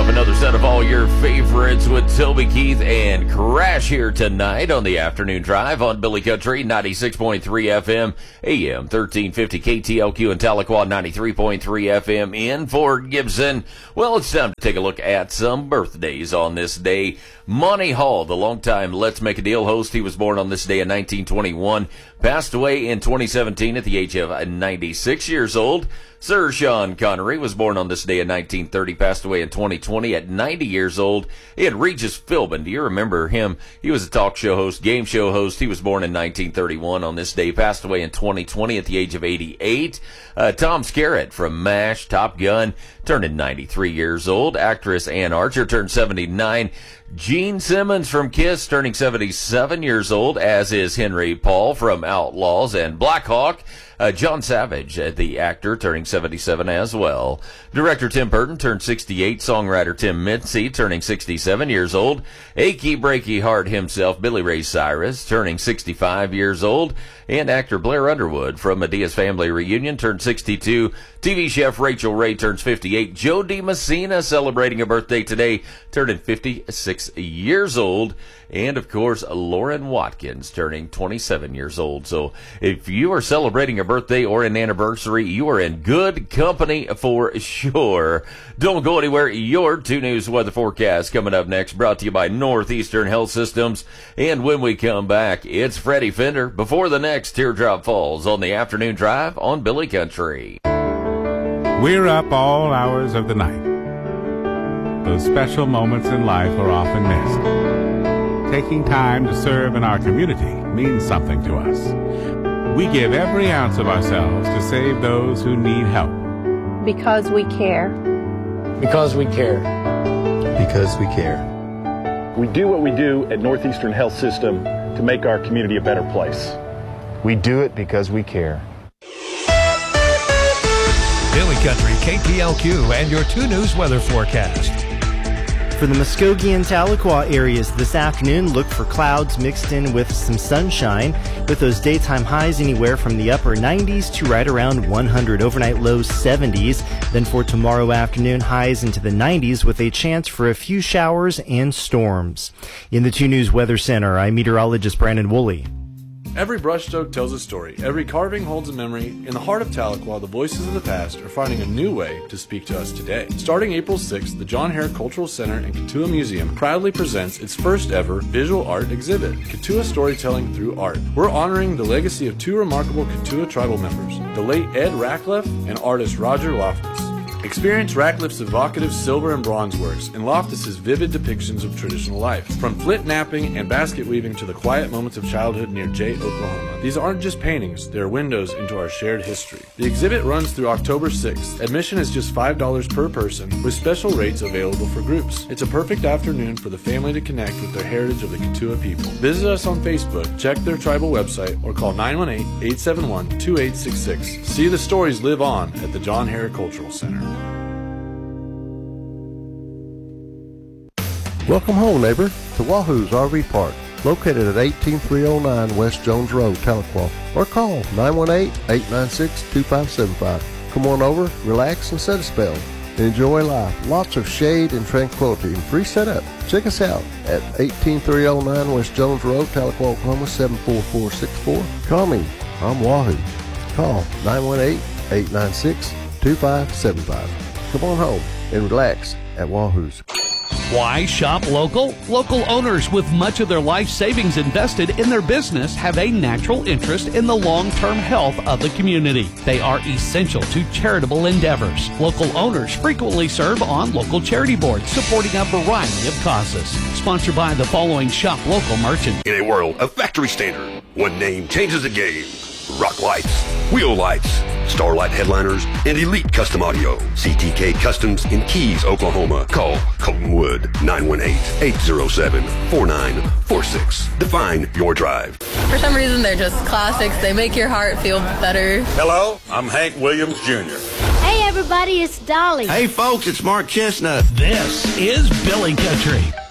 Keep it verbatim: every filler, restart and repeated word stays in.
up another set of all your favorites with Toby Keith and Crash here tonight on the Afternoon Drive on Billy Country, ninety-six point three F M, A M thirteen fifty K T L Q in Tahlequah, ninety-three point three F M in Fort Gibson. Well, it's time to take a look at some birthdays on this day. Monty Hall, the longtime Let's Make a Deal host, he was born on this day in nineteen twenty-one, passed away in twenty seventeen at the age of ninety-six years old. Sir Sean Connery was born on this day in nineteen thirty, passed away in twenty twenty at ninety years old. And Regis Philbin, do you remember him? He was a talk show host, game show host. He was born in nineteen thirty-one on this day, passed away in twenty twenty at the age of eighty-eight. Uh, Tom Skerritt from MASH, Top Gun, turned ninety-three years old. Actress Ann Archer turned seventy-nine. Gene Simmons from Kiss turning seventy-seven years old, as is Henry Paul from Outlaws and Black Hawk. Uh, John Savage, uh, the actor, turning seventy-seven as well. Director Tim Burton turned sixty-eight. Songwriter Tim Mitzi turning sixty-seven years old. Achy Breaky Heart himself, Billy Ray Cyrus, turning sixty-five years old. And actor Blair Underwood from Medea's Family Reunion turned sixty-two. T V chef Rachel Ray turns fifty-eight. Joe DiMessina celebrating a birthday today, turning fifty-six years old. And, of course, Lauren Watkins turning twenty-seven years old. So if you are celebrating a birthday or an anniversary, you are in good company for sure. Don't go anywhere. Your two News weather forecast coming up next, brought to you by Northeastern Health Systems. And when we come back, it's Freddie Fender before the next Teardrop Falls on the Afternoon Drive on Billy Country. We're up all hours of the night. Those special moments in life are often missed. Taking time to serve in our community means something to us. We give every ounce of ourselves to save those who need help. Because we care. Because we care. Because we care. We do what we do at Northeastern Health System to make our community a better place. We do it because we care. Billy Country, K T L Q, and your two News weather forecast. For the Muskogee and Tahlequah areas this afternoon, look for clouds mixed in with some sunshine, with those daytime highs anywhere from the upper nineties to right around one hundred, overnight lows seventies. Then for tomorrow afternoon, highs into the nineties with a chance for a few showers and storms. In the two News Weather Center, I'm meteorologist Brandon Woolley. Every brushstroke tells a story. Every carving holds a memory. In the heart of Tahlequah, the voices of the past are finding a new way to speak to us today. Starting April sixth, the John Hare Cultural Center and Katua Museum proudly presents its first ever visual art exhibit, Katua Storytelling Through Art. We're honoring the legacy of two remarkable Katua tribal members, the late Ed Ratcliffe and artist Roger Loftus. Experience Ratcliffe's evocative silver and bronze works and Loftus's vivid depictions of traditional life, from flint napping and basket weaving to the quiet moments of childhood near Jay, Oklahoma. These aren't just paintings, they're windows into our shared history. The exhibit runs through October sixth. Admission is just five dollars per person, with special rates available for groups. It's a perfect afternoon for the family to connect with their heritage of the Katua people. Visit us on Facebook, check their tribal website, or call nine one eight, eight seven one, two eight six six. See the stories live on at the John Hare Cultural Center. Welcome home, neighbor, to Wahoo's R V Park, located at eighteen three oh nine West Jones Road, Tahlequah, or call nine one eight, eight nine six, two five seven five. Come on over, relax, and set a spell. Enjoy life. Lots of shade and tranquility and free setup. Check us out at eighteen three oh nine West Jones Road, Tahlequah, Oklahoma, seven four four six four. Call me. I'm Wahoo. Call nine one eight, eight nine six, two five seven five. Come on home and relax at Wahoo's. Why shop local? Local owners with much of their life savings invested in their business have a natural interest in the long-term health of the community. They are essential to charitable endeavors. Local owners frequently serve on local charity boards supporting a variety of causes. Sponsored by the following shop local merchants. In a world of factory standard, one name changes the game. Rock Lights, Wheel Lights, Starlight Headliners, and Elite Custom Audio. C T K Customs in Keys, Oklahoma. Call Colton Wood, nine one eight, eight oh seven, four nine four six. Define your drive. For some reason, they're just classics. They make your heart feel better. Hello, I'm Hank Williams Junior Hey, everybody, it's Dolly. Hey, folks, it's Mark Chestnut. This is Billy Country.